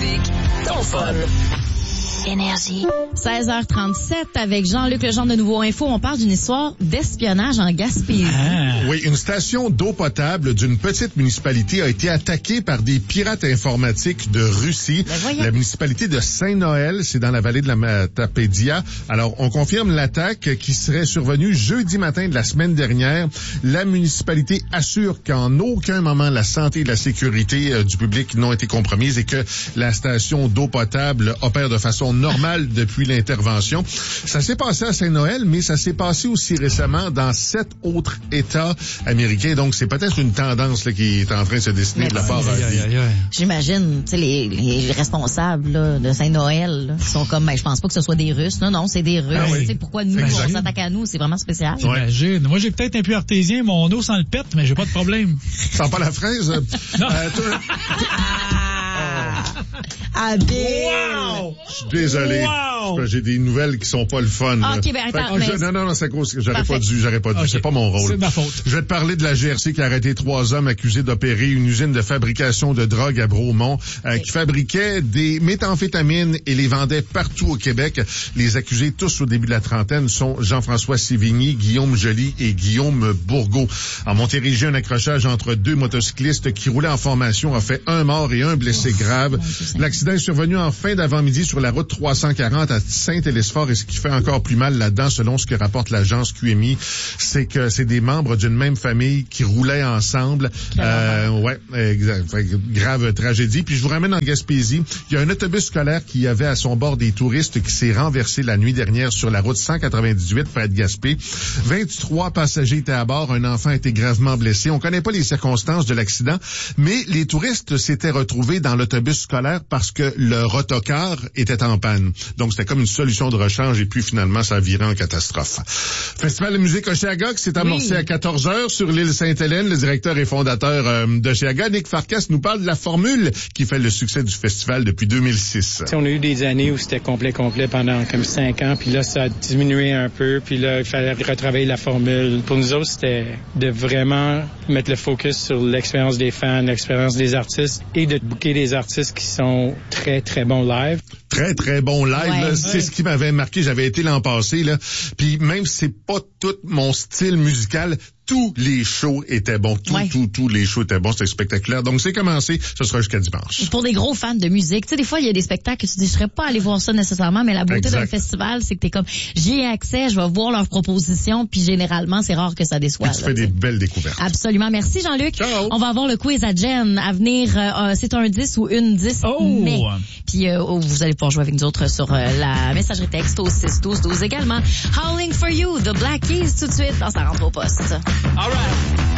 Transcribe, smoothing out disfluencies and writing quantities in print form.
musique, ton fun. Énergie. 16h37 avec Jean-Luc Legendre de Nouveau Info. On parle d'une histoire d'espionnage en Gaspésie. Oui, une station d'eau potable d'une petite municipalité a été attaquée par des pirates informatiques de Russie. La municipalité de Saint-Noël, c'est dans la vallée de la Matapédia. Alors, on confirme l'attaque qui serait survenue jeudi matin de la semaine dernière. La municipalité assure qu'en aucun moment la santé et la sécurité du public n'ont été compromises et que la station d'eau potable opère de façon normale depuis l'intervention. Ça s'est passé à Saint-Noël, mais ça s'est passé aussi récemment dans 7 autres États américains. Donc, c'est peut-être une tendance là, qui est en train de se dessiner de la part. J'imagine, tu sais, les responsables là, de Saint-Noël là, sont comme, je pense pas que ce soit des Russes. Non, c'est des Russes. Oui. Pourquoi nous, on s'attaque à nous? C'est vraiment spécial. J'imagine. Moi, j'ai peut-être un peu artésien, mon eau sans le pète, mais j'ai pas de problème. Sens pas la fraise? Non. Wow! Je suis désolé. Wow! J'ai des nouvelles qui sont pas le fun. OK, ben attends. Non, c'est cause j'aurais pas dû. Okay. C'est pas mon rôle. C'est ma faute. Je vais te parler de la GRC qui a arrêté 3 hommes accusés d'opérer une usine de fabrication de drogue à Bromont, qui fabriquait des méthamphétamines et les vendait partout au Québec. Les accusés, tous au début de la trentaine, sont Jean-François Sévigny, Guillaume Joly et Guillaume Bourgault. En Montérégie, un accrochage entre 2 motocyclistes qui roulaient en formation a fait 1 mort et 1 blessé grave. L'accident est survenu en fin d'avant-midi sur la route 340 à Saint-Élesphore et ce qui fait encore plus mal là-dedans, selon ce que rapporte l'agence QMI, c'est que c'est des membres d'une même famille qui roulaient ensemble. Grave tragédie. Puis je vous ramène en Gaspésie. Il y a un autobus scolaire qui avait à son bord des touristes qui s'est renversé la nuit dernière sur la route 198 près de Gaspé. 23 passagers étaient à bord. Un enfant a été gravement blessé. On connaît pas les circonstances de l'accident, mais les touristes s'étaient retrouvés dans l'autobus scolaire parce que leur autocar était en panne. Donc, c'était comme une solution de rechange et puis finalement, ça a viré en catastrophe. Festival de musique Oshéaga qui s'est amorcé à 14h sur l'île Sainte-Hélène. Le directeur et fondateur d'Oshéaga, Nick Farkas, nous parle de la formule qui fait le succès du festival depuis 2006. On a eu des années où c'était complet pendant comme 5 ans, puis là, ça a diminué un peu, puis là, il fallait retravailler la formule. Pour nous autres, c'était de vraiment mettre le focus sur l'expérience des fans, l'expérience des artistes et de booker des artistes qui sont très, très bons live. Très bon live. C'est ce qui m'avait marqué. J'avais été l'an passé, là. Puis même si c'est pas tout mon style musical, tous les shows étaient bons. Tous les shows étaient bons. C'était spectaculaire. Donc, c'est commencé. Ce sera jusqu'à dimanche. Pour des gros fans de musique, tu sais, des fois, il y a des spectacles que tu dis, je serais pas allé voir ça nécessairement, mais la beauté d'un festival, c'est que t'es comme, j'y ai accès, je vais voir leurs propositions, puis généralement, c'est rare que ça déçoit. Tu fais des belles découvertes. Absolument. Merci, Jean-Luc. Ciao. On va avoir le quiz à Jen à venir. C'est un 10 ou une 10 mai. Puis, vous allez pouvoir jouer avec nous autres sur la messagerie texte au 6-12-12 également. Howling for You, The Black Keys, tout de suite, ça rentre au poste. All right.